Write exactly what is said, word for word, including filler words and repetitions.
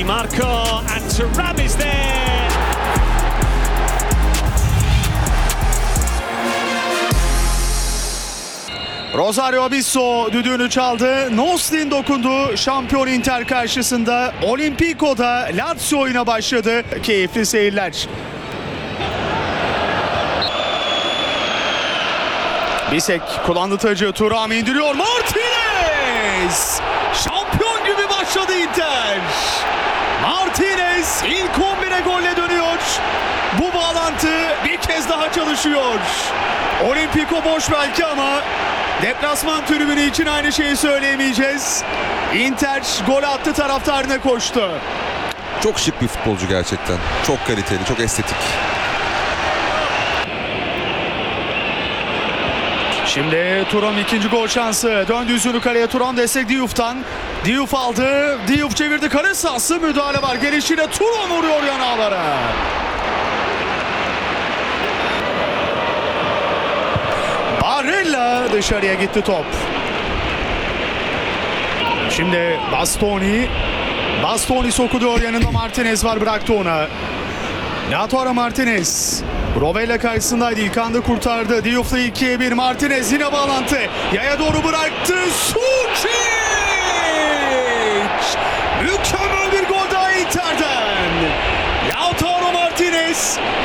Di Marco and Thuram is there. Rosario Abisso düdüğünü çaldı. Noslin dokundu. Şampiyon Inter karşısında. Olimpico'da Lazio oyuna başladı. Keyifli seyirler. Bisek kullandı tacı. Thuram indiriyor. Martinez! Şampiyon gibi başladı Inter. Martinez ilk on bire golle dönüyor. Bu bağlantı bir kez daha çalışıyor. Olimpico boş belki ama deplasman tribünü için aynı şeyi söyleyemeyeceğiz. Inter gol attı, taraftarına koştu. Çok şık bir futbolcu gerçekten. Çok kaliteli, çok estetik. Şimdi Thuram ikinci gol şansı. Döndü yüzünü kaleye. Thuram destek Diouf'tan. Diouf aldı. Diouf çevirdi. Kale sahası, müdahale var. Gelişiyle Thuram vuruyor yanağlara. Barella dışarıya gitti top. Şimdi Bastoni. Bastoni sokuluyor, yanında Martinez var, bıraktı ona. Lautaro Martinez. Rovella karşısındaydı, ilk anda kurtardı. Diouf'la ikiye bir. Martinez yine bağlantı. Yaya doğru bıraktı. Suçic! Mükemmel bir gol daha Inter'den. Lautaro Martinez